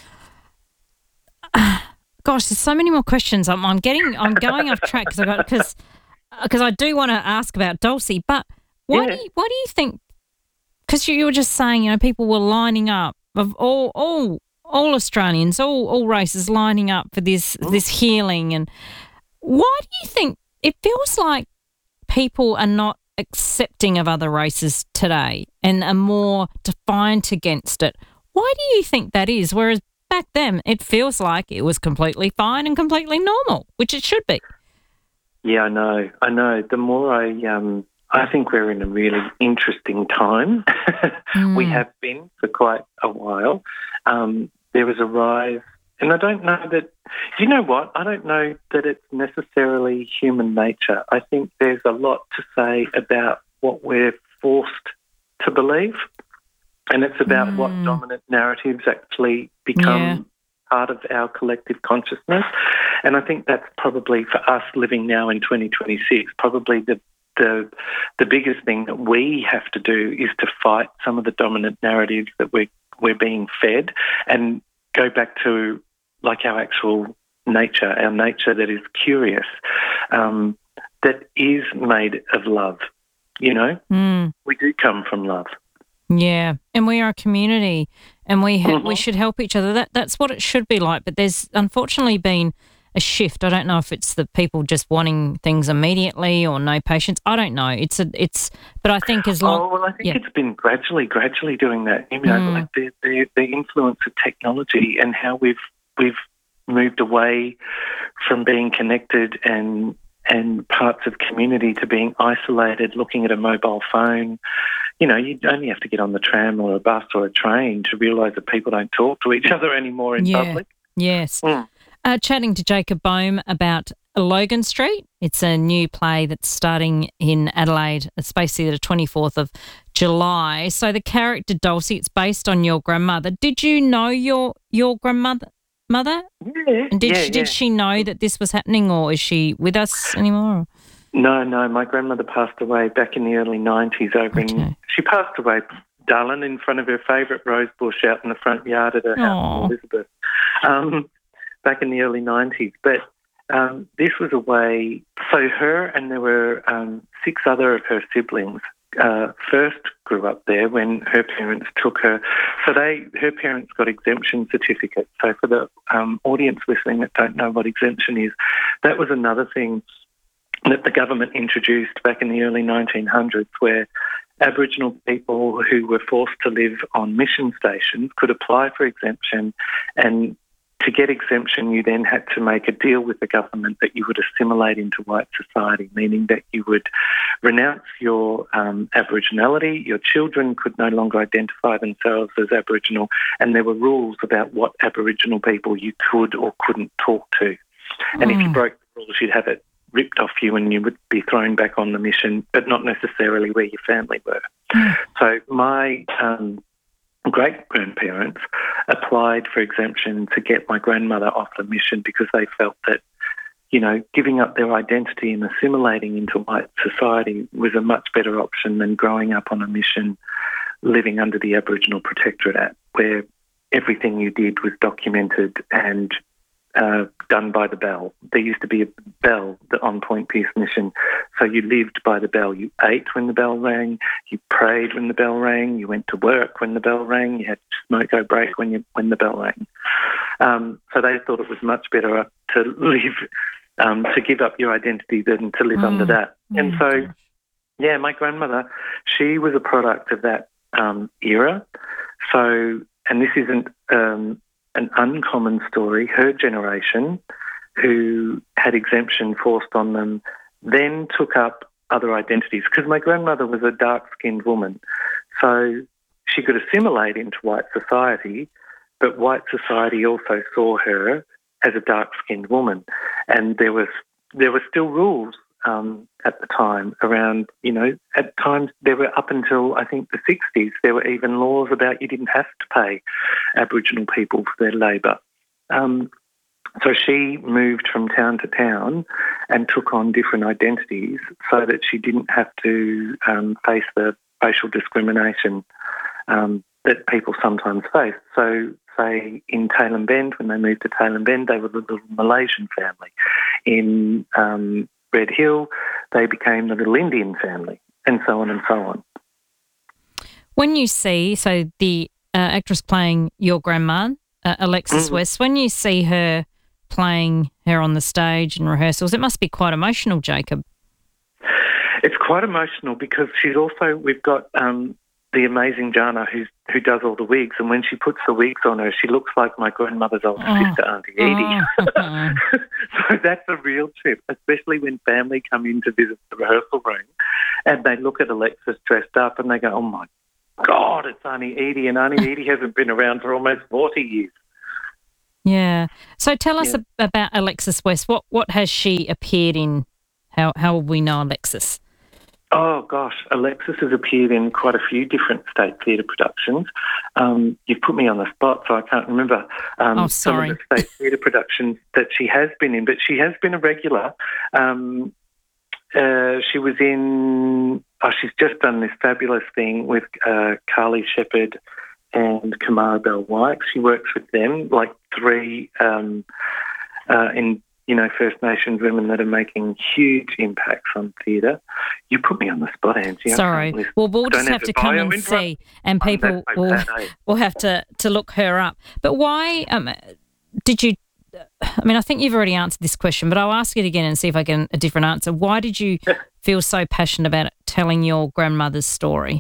Gosh, there's so many more questions. I'm going off track because I do want to ask about Dulcie. But why do you think? Because you were just saying, people were lining up, of all Australians, all races lining up for this healing. And why do you think it feels like people are not accepting of other races today and are more defiant against it? Why do you think that is? Whereas back then, it feels like it was completely fine and completely normal, which it should be. Yeah, I know. The more I think we're in a really interesting time. We have been for quite a while. There was a rise, and I don't know that, you know what? I don't know that it's necessarily human nature. I think there's a lot to say about what we're forced to believe, and it's about what dominant narratives actually become part of our collective consciousness. And I think that's probably, for us living now in 2026, probably the biggest thing that we have to do is to fight some of the dominant narratives that we're being fed and go back to like our actual nature, our nature that is curious, that is made of love, you know? We do come from love. Yeah, and we are a community, and we should help each other. That's what it should be like, but there's unfortunately been a shift. I don't know if it's the people just wanting things immediately or no patience. I don't know. But I think as long... Oh, well, I think it's been gradually doing that. You know, like the influence of technology and how we've moved away from being connected and parts of community to being isolated, looking at a mobile phone. You know, you only have to get on the tram or a bus or a train to realise that people don't talk to each other anymore in public. Yes. Chatting to Jacob Boehm about Logan Street. It's a new play that's starting in Adelaide, Space Theatre, 24th of July. So the character Dulcie, it's based on your grandmother. Did you know your grandmother? Yeah. And did she know that this was happening, or is she with us anymore? No. My grandmother passed away back in the early 90s she passed away, darling, in front of her favourite rose bush out in the front yard at her house in Elizabeth, back in the early 90s. But this was a way, so her and there were 6 other of her siblings first grew up there when her parents took her. So her parents got exemption certificates. So for the audience listening that don't know what exemption is, that was another thing that the government introduced back in the early 1900s, where Aboriginal people who were forced to live on mission stations could apply for exemption, and to get exemption, you then had to make a deal with the government that you would assimilate into white society, meaning that you would renounce your Aboriginality, your children could no longer identify themselves as Aboriginal, and there were rules about what Aboriginal people you could or couldn't talk to. And if you broke the rules, you'd have it ripped off you and you would be thrown back on the mission, but not necessarily where your family were. So my great-grandparents applied for exemption to get my grandmother off the mission because they felt that, you know, giving up their identity and assimilating into white society was a much better option than growing up on a mission living under the Aboriginal Protectorate Act, where everything you did was documented and done by the bell. There used to be a bell on Point Pearce mission, so you lived by the bell. You ate when the bell rang, you prayed when the bell rang, you went to work when the bell rang, you had smoko break when the bell rang. So they thought it was much better to live, to give up your identity than to live under that. And so, yeah, my grandmother, she was a product of that era. So, and this isn't an uncommon story. Her generation, who had exemption forced on them, then took up other identities, because my grandmother was a dark-skinned woman. So she could assimilate into white society, but white society also saw her as a dark-skinned woman. And there were still rules at the time around, you know, at times there were, up until I think the 60s, there were even laws about you didn't have to pay Aboriginal people for their labour. So she moved from town to town and took on different identities so that she didn't have to face the racial discrimination that people sometimes face. So, say, in Tailem Bend, when they moved to Tailem Bend, they were the little Malaysian family. In Red Hill, they became the little Indian family, and so on and so on. When you see, so the actress playing your grandma, Alexis West, when you see her playing her on the stage in rehearsals, it must be quite emotional, Jacob. It's quite emotional because she's also, we've got, the amazing Jana who does all the wigs, and when she puts the wigs on her, she looks like my grandmother's older sister, Auntie Edie. So that's a real trip, especially when family come in to visit the rehearsal room and they look at Alexis dressed up and they go, oh, my God, it's Auntie Edie, and Auntie Edie hasn't been around for almost 40 years. Yeah. So tell us about Alexis West. What has she appeared in? How will we know Alexis? Oh, gosh, Alexis has appeared in quite a few different state theatre productions. You've put me on the spot, so I can't remember some of the state theatre productions that she has been in, but she has been a regular. She was in... she's just done this fabulous thing with Carly Shepherd and Kamara Bell White. She works with them, like three First Nations women that are making huge impacts on theatre. You put me on the spot, Angie. Sorry. Well, we'll just have to come and see, and people will have to look her up. But why did you... I mean, I think you've already answered this question, but I'll ask it again and see if I get a different answer. Why did you feel so passionate about telling your grandmother's story?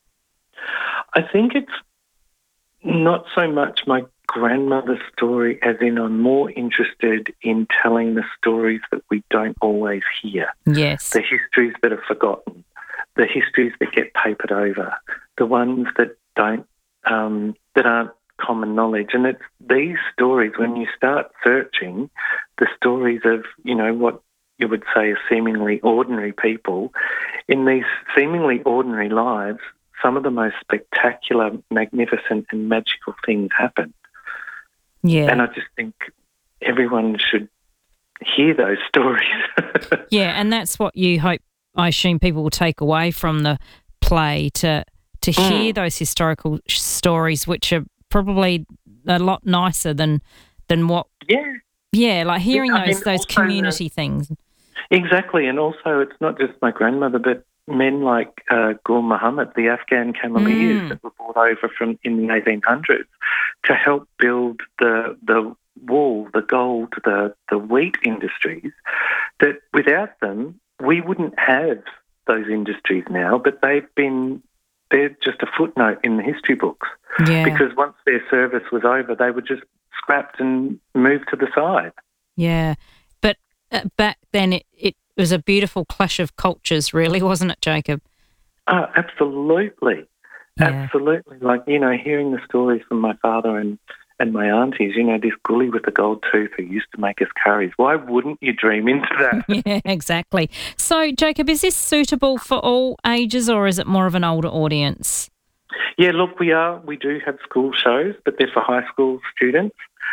I think it's not so much my grandmother's story as in I'm more interested in telling the stories that we don't always hear. Yes. The histories that are forgotten, the histories that get papered over, the ones that don't, that aren't common knowledge. And it's these stories, when you start searching the stories of, what you would say are seemingly ordinary people, in these seemingly ordinary lives, some of the most spectacular, magnificent and magical things happen. Yeah. And I just think everyone should hear those stories. Yeah, and that's what you hope, I assume, people will take away from the play, to hear those historical stories, which are probably a lot nicer than what... Yeah, like hearing those community things. Exactly, and also it's not just my grandmother, but men like Gul Muhammad, the Afghan cameleers that were brought over in the 1800s to help build the wool, the gold, the wheat industries, that without them we wouldn't have those industries now, but they're just a footnote in the history books. Yeah. Because once their service was over, they were just scrapped and moved to the side. Yeah, but back then it was a beautiful clash of cultures, really, wasn't it, Jacob? Oh, absolutely. Yeah. Absolutely. Like, hearing the stories from my father and my aunties, this gully with the gold tooth who used to make us curries. Why wouldn't you dream into that? Yeah, exactly. So, Jacob, is this suitable for all ages or is it more of an older audience? Yeah, look, we do have school shows, but they're for high school students.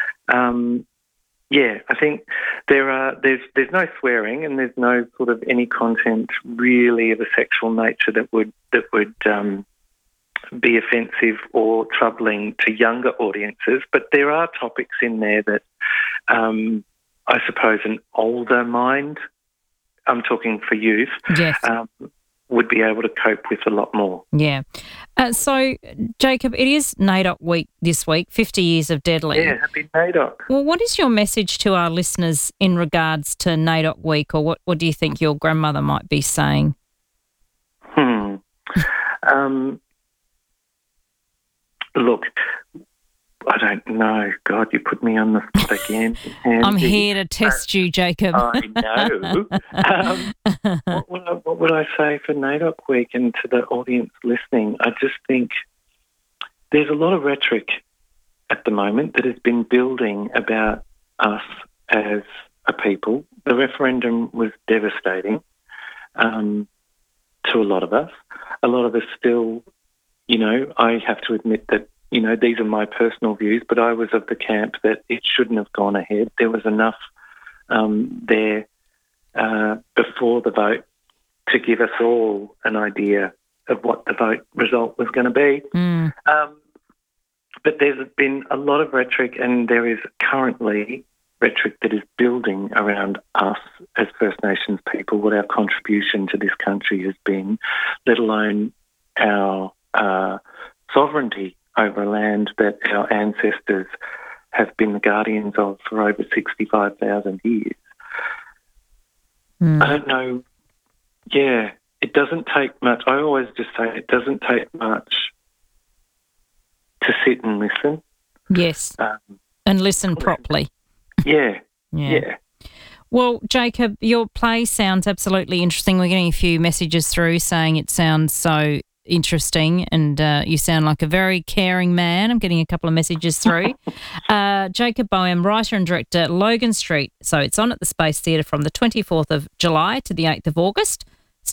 Yeah, I think there's no swearing and there's no sort of any content really of a sexual nature that would be offensive or troubling to younger audiences. But there are topics in there that I suppose an older mind, I'm talking for youth, yes, would be able to cope with a lot more. Yeah. So, Jacob, it is NAIDOC week this week, 50 years of Deadly. Yeah, happy NAIDOC. Well, what is your message to our listeners in regards to NAIDOC week, or what do you think your grandmother might be saying? Look, I don't know. God, you put me on the spot again. I'm here to test you, Jacob. I know. What would I say for NAIDOC week and to the audience listening? I just think there's a lot of rhetoric at the moment that has been building about us as a people. The referendum was devastating to a lot of us. A lot of us still, I have to admit that, these are my personal views, but I was of the camp that it shouldn't have gone ahead. There was enough there before the vote to give us all an idea of what the vote result was going to be. But there's been a lot of rhetoric, and there is currently rhetoric that is building around us as First Nations people, what our contribution to this country has been, let alone our sovereignty over land that our ancestors have been the guardians of for over 65,000 years. I don't know. Yeah, it doesn't take much. I always just say it doesn't take much to sit and listen. Yes, and listen properly. Yeah. Well, Jacob, your play sounds absolutely interesting. We're getting a few messages through saying it sounds so interesting and you sound like a very caring man. I'm getting a couple of messages through. Jacob Boehm, writer and director, Logan Street. So it's on at the Space Theatre from the 24th of July to the 8th of August.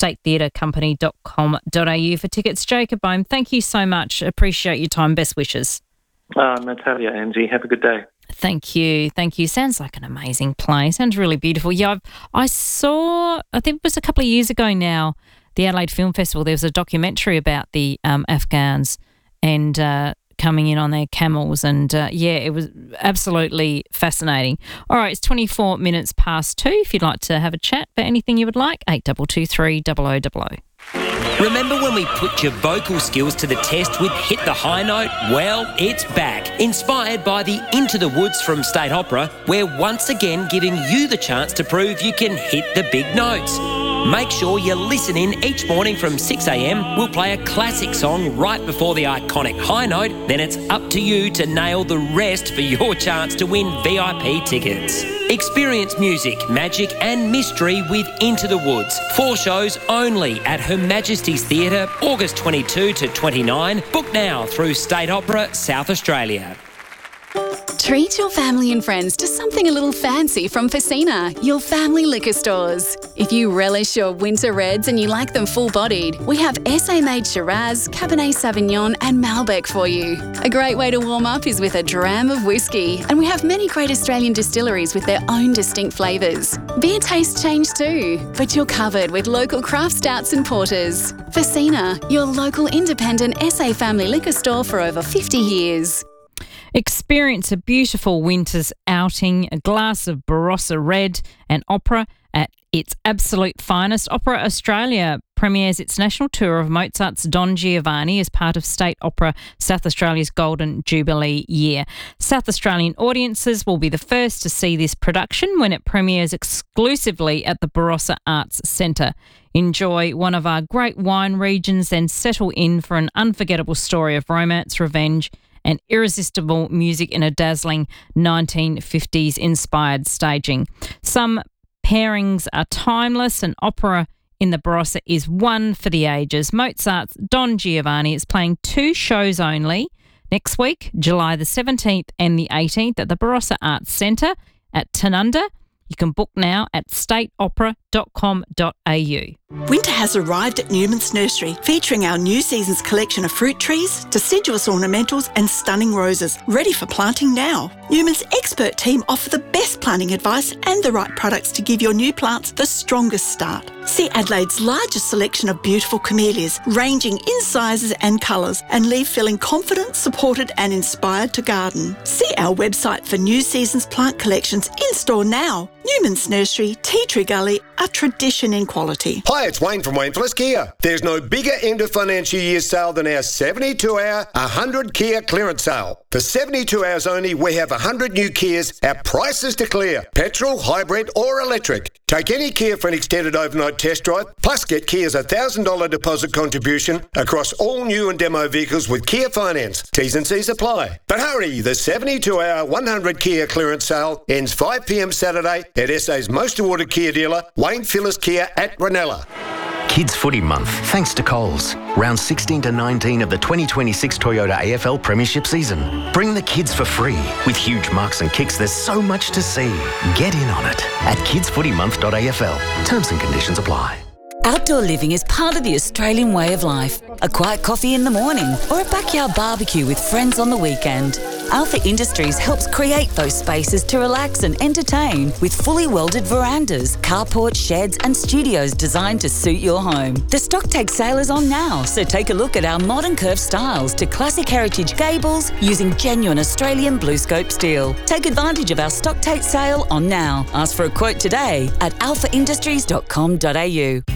statetheatrecompany.com.au for tickets. Jacob Boehm, thank you so much. Appreciate your time. Best wishes. Natalia, Angie, have a good day. Thank you. Sounds like an amazing play. Sounds really beautiful. Yeah, I saw, I think it was a couple of years ago now, the Adelaide Film Festival, there was a documentary about the Afghans and coming in on their camels. And, it was absolutely fascinating. All right, it's 24 minutes past 2. If you'd like to have a chat about anything you would like, 8223 0000. Remember when we put your vocal skills to the test with Hit the High Note? Well, it's back. Inspired by the Into the Woods from State Opera, we're once again giving you the chance to prove you can hit the big notes. Make sure you listen in each morning from 6 a.m. We'll play a classic song right before the iconic high note. Then it's up to you to nail the rest for your chance to win VIP tickets. Experience music, magic and mystery with Into the Woods. 4 shows only at Her Majesty's Theatre, August 22 to 29. Book now through State Opera, South Australia. Treat your family and friends to something a little fancy from Facina, your family liquor stores. If you relish your winter reds and you like them full-bodied, we have SA-made Shiraz, Cabernet Sauvignon and Malbec for you. A great way to warm up is with a dram of whiskey, and we have many great Australian distilleries with their own distinct flavours. Beer tastes change too, but you're covered with local craft stouts and porters. Facina, your local independent SA family liquor store for over 50 years. Experience a beautiful winter's outing, a glass of Barossa Red and opera at its absolute finest. Opera Australia premieres its national tour of Mozart's Don Giovanni as part of State Opera South Australia's Golden Jubilee year. South Australian audiences will be the first to see this production when it premieres exclusively at the Barossa Arts Centre. Enjoy one of our great wine regions, then settle in for an unforgettable story of romance, revenge and irresistible music in a dazzling 1950s-inspired staging. Some pairings are timeless, and opera in the Barossa is one for the ages. Mozart's Don Giovanni is playing 2 shows only next week, July the 17th and the 18th at the Barossa Arts Centre at Tanunda. You can book now at stateopera.com.au. Winter has arrived at Newman's Nursery, featuring our new season's collection of fruit trees, deciduous ornamentals and stunning roses, ready for planting now. Newman's expert team offer the best planting advice and the right products to give your new plants the strongest start. See Adelaide's largest selection of beautiful camellias, ranging in sizes and colours, and leave feeling confident, supported and inspired to garden. See our website for new season's plant collections in store now. Newman's Nursery, Tea Tree Gully, a tradition in quality. Hi, it's Wayne from Wayne Phillips Kia. There's no bigger end of financial year sale than our 72-hour 100 Kia clearance sale. For 72 hours only, we have 100 new Kias at prices to clear. Petrol, hybrid or electric. Take any Kia for an extended overnight test drive, plus get Kia's $1,000 deposit contribution across all new and demo vehicles with Kia Finance. T's and C's apply. But hurry, the 72-hour 100 Kia clearance sale ends 5 p.m. Saturday at SA's most awarded Kia dealer, Wayne Phillips Kia at Ranella. Kids Footy Month, thanks to Coles. Round 16 to 19 of the 2026 Toyota AFL Premiership season. Bring the kids for free. With huge marks and kicks, there's so much to see. Get in on it at kidsfootymonth.afl. Terms and conditions apply. Outdoor living is part of the Australian way of life. A quiet coffee in the morning or a backyard barbecue with friends on the weekend. Alpha Industries helps create those spaces to relax and entertain with fully welded verandas, carports, sheds and studios designed to suit your home. The stock take sale is on now, so take a look at our modern curved styles to classic heritage gables using genuine Australian BlueScope steel. Take advantage of our stock take sale on now. Ask for a quote today at alphaindustries.com.au.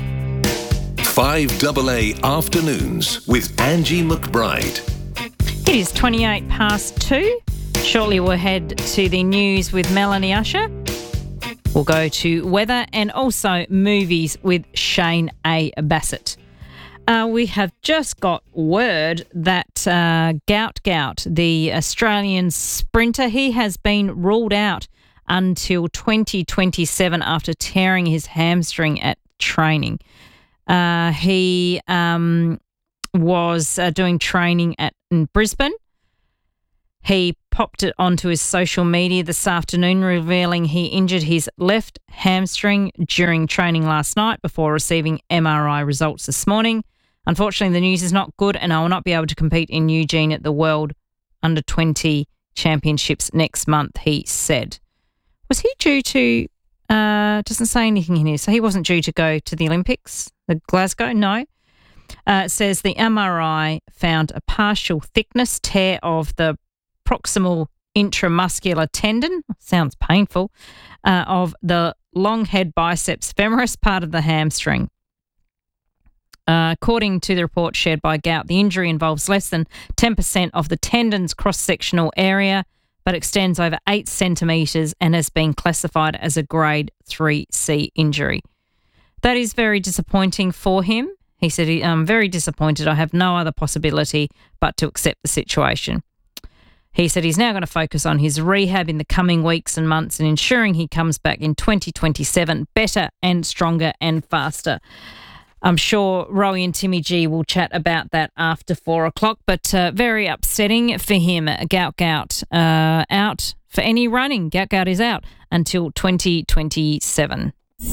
5AA Afternoons with Angie McBride. It is 28 past 2. Shortly we'll head to the news with Melanie Usher. We'll go to weather and also movies with Shane A. Bassett. We have just got word that Gout, the Australian sprinter, he has been ruled out until 2027 after tearing his hamstring at training. He was doing training in Brisbane. He popped it onto his social media this afternoon, revealing he injured his left hamstring during training last night before receiving MRI results this morning. Unfortunately, the news is not good, and I will not be able to compete in Eugene at the World Under-20 Championships next month, he said. Was he due to, doesn't say anything in here, so he wasn't due to go to the Olympics, the Glasgow? No. It says the MRI found a partial thickness tear of the proximal intramuscular tendon, sounds painful, of the long head biceps femoris, part of the hamstring. According to the report shared by Gout, the injury involves less than 10% of the tendon's cross-sectional area, but extends over 8 centimetres and has been classified as a grade 3C injury. That is very disappointing for him. He said, I'm very disappointed. I have no other possibility but to accept the situation. He said he's now going to focus on his rehab in the coming weeks and months and ensuring he comes back in 2027 better and stronger and faster. I'm sure Rowie and Timmy G will chat about that after 4 o'clock, but very upsetting for him. Gout out for any running. Gout is out until 2027.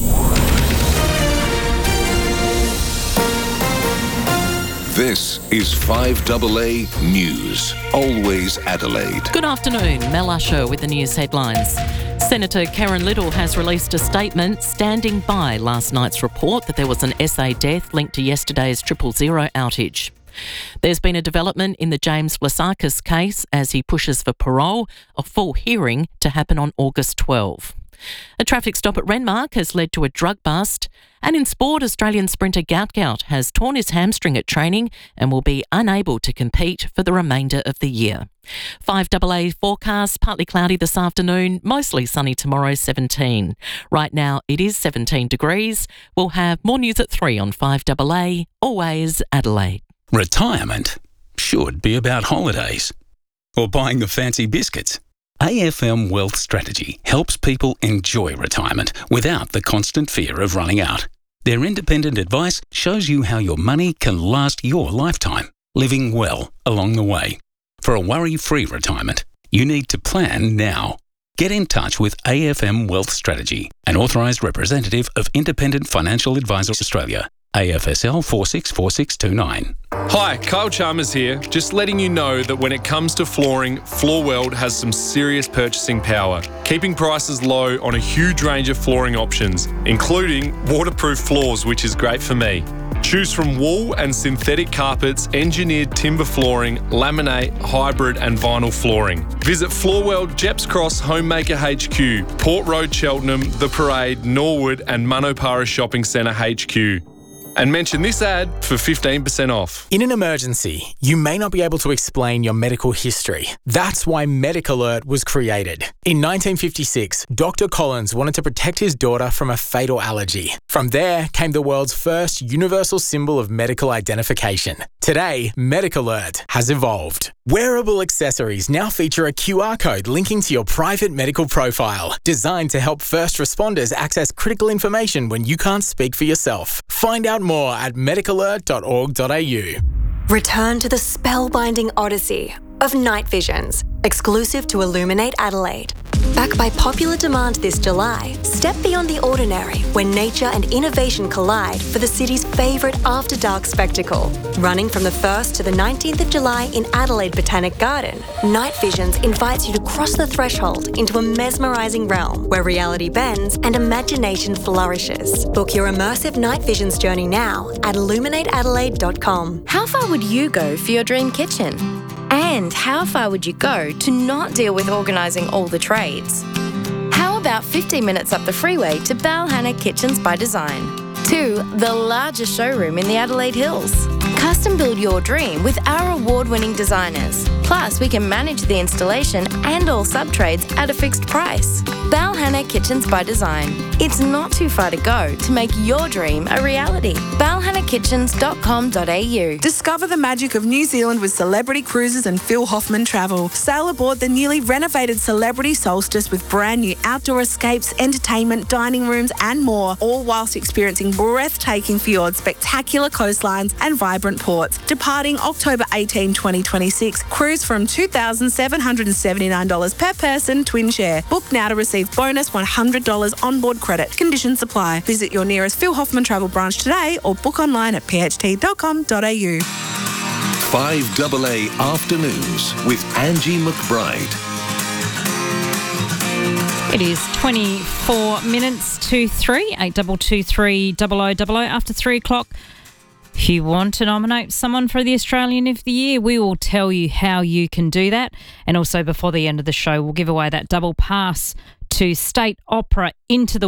This is 5AA News. Always Adelaide. Good afternoon. Mel Usher with the news headlines. Senator Karen Little has released a statement standing by last night's report that there was an SA death linked to yesterday's 000 outage. There's been a development in the James Vlasakis case as he pushes for parole, a full hearing to happen on August 12. A traffic stop at Renmark has led to a drug bust. And in sport, Australian sprinter Gout has torn his hamstring at training and will be unable to compete for the remainder of the year. 5AA forecast, partly cloudy this afternoon, mostly sunny tomorrow, 17. Right now it is 17 degrees. We'll have more news at 3 on 5AA, always Adelaide. Retirement should be about holidays or buying the fancy biscuits. AFM Wealth Strategy helps people enjoy retirement without the constant fear of running out. Their independent advice shows you how your money can last your lifetime, living well along the way. For a worry-free retirement, you need to plan now. Get in touch with AFM Wealth Strategy, an authorised representative of Independent Financial Advisors Australia. AFSL 464629. Hi, Kyle Chalmers here. Just letting you know that when it comes to flooring, Floorworld has some serious purchasing power, keeping prices low on a huge range of flooring options, including waterproof floors, which is great for me. Choose from wool and synthetic carpets, engineered timber flooring, laminate, hybrid and vinyl flooring. Visit Floorworld, Jeps Cross, Homemaker HQ, Port Road, Cheltenham, The Parade, Norwood and Manopara Shopping Centre HQ. And mention this ad for 15% off. In an emergency, you may not be able to explain your medical history. That's why MedicAlert was created. In 1956, Dr. Collins wanted to protect his daughter from a fatal allergy. From there came the world's first universal symbol of medical identification. Today, MedicAlert has evolved. Wearable accessories now feature a QR code linking to your private medical profile, designed to help first responders access critical information when you can't speak for yourself. Find out more at medicalert.org.au. Return to the spellbinding odyssey of Night Visions, exclusive to Illuminate Adelaide. Back by popular demand this July, step beyond the ordinary when nature and innovation collide for the city's favourite after-dark spectacle. Running from the 1st to the 19th of July in Adelaide Botanic Garden, Night Visions invites you to cross the threshold into a mesmerising realm where reality bends and imagination flourishes. Book your immersive Night Visions journey now at illuminateadelaide.com. How far would you go for your dream kitchen? And how far would you go to not deal with organising all the trades? How about 15 minutes up the freeway to Balhanna Kitchens by Design? 2, the largest showroom in the Adelaide Hills. Custom build your dream with our award-winning designers. Plus, we can manage the installation and all sub-trades at a fixed price. Balhana Kitchens by Design. It's not too far to go to make your dream a reality. balhanakitchens.com.au. Discover the magic of New Zealand with Celebrity Cruises and Phil Hoffman Travel. Sail aboard the newly renovated Celebrity Solstice with brand new outdoor escapes, entertainment, dining rooms and more, all whilst experiencing breathtaking fjords, spectacular coastlines and vibrant ports. Departing October 18, 2026. Cruise from $2,779 per person, twin share. Book now to receive bonus $100 onboard credit. Conditions apply. Visit your nearest Phil Hoffman Travel branch today or book online at pht.com.au. 5AA Afternoons with Angie McBride. It is 24 minutes to 3, 8223 0000 after 3 o'clock. If you want to nominate someone for the Australian of the Year, we will tell you how you can do that. And also before the end of the show, we'll give away that double pass to State Opera Into the